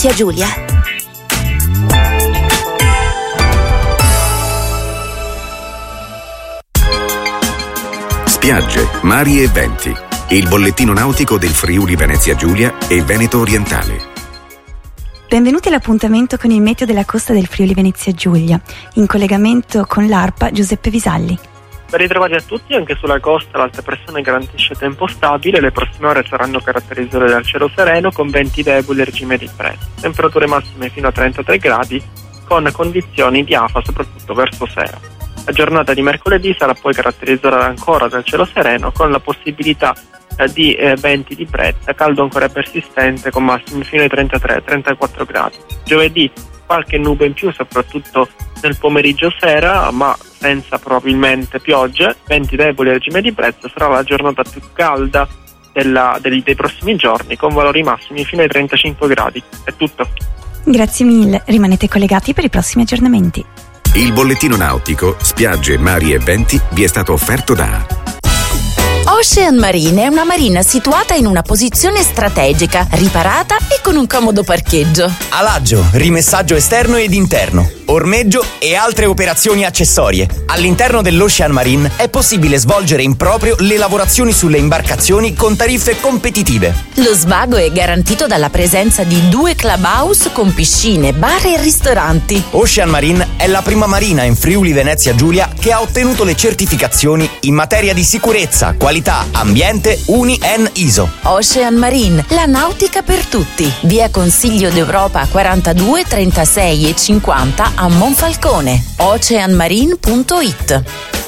Tia Giulia. Spiagge, mari e venti. Il bollettino nautico del Friuli Venezia Giulia e Veneto Orientale. Benvenuti all'appuntamento con il meteo della costa del Friuli Venezia Giulia. In collegamento con l'ARPA Giuseppe Visalli. Ben ritrovati a tutti. Anche sulla costa l'alta pressione garantisce tempo stabile. Le prossime ore saranno caratterizzate dal cielo sereno con venti deboli e regime di freddo. Temperature massime fino a 33 gradi con condizioni di afa soprattutto verso sera. La giornata di mercoledì sarà poi caratterizzata ancora dal cielo sereno con la possibilità di venti di brezza, caldo ancora persistente con massimi fino ai 33-34 gradi. Giovedì qualche nube in più soprattutto nel pomeriggio sera, ma senza probabilmente piogge, venti deboli e regime di brezza. Sarà la giornata più calda dei prossimi giorni con valori massimi fino ai 35 gradi. È tutto. Grazie mille, rimanete collegati per i prossimi aggiornamenti. Il bollettino nautico, spiagge, mari e venti vi è stato offerto da Ocean Marine è una marina situata in una posizione strategica, riparata e con un comodo parcheggio. Alaggio, rimessaggio esterno ed interno, ormeggio e altre operazioni accessorie. All'interno dell'Ocean Marine è possibile svolgere in proprio le lavorazioni sulle imbarcazioni con tariffe competitive. Lo svago è garantito dalla presenza di 2 clubhouse con piscine, bar e ristoranti. Ocean Marine è la prima marina in Friuli Venezia Giulia che ha ottenuto le certificazioni in materia di sicurezza, qualità, ambiente UNI-EN ISO. Ocean Marine, la nautica per tutti. Via Consiglio d'Europa 42, 36 e 50 a Monfalcone. oceanmarine.it.